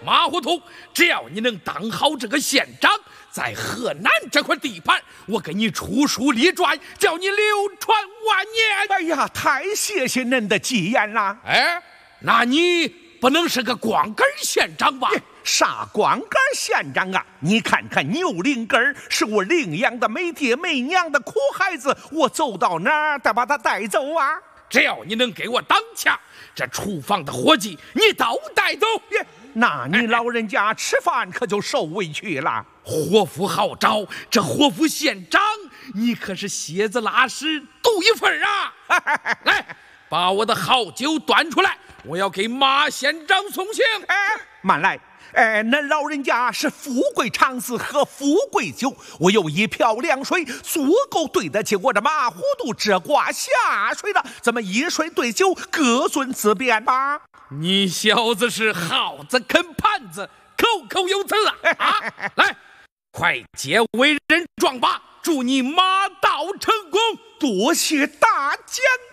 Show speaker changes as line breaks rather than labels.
马糊涂，只要你能当好这个县长，在河南这块地盘，我给你出书立传，叫你流传万年。
哎呀，太谢谢您的吉言了。
哎，那你不能是个光杆县长吧？
啥光杆县长啊？你看看牛灵根是我领养的没爹没娘的苦孩子，我走到哪儿得把他带走啊？
只要你能给我当家，这厨房的伙计你都带走。
那你老人家吃饭可就受委屈了。
伙夫好找，这伙夫县长，你可是蝎子拉屎独一份啊！来，把我的好酒端出来，我要给马县长送行。
慢来。恁老人家是富贵肠子喝富贵酒，我有一瓢凉水，足够对得起我这马糊涂这挂下水了。咱们一水对酒，各遵自便吧。
你小子是耗子啃盘子，口口有词啊！来，快结为人状吧，祝你马到成功。
多谢大监。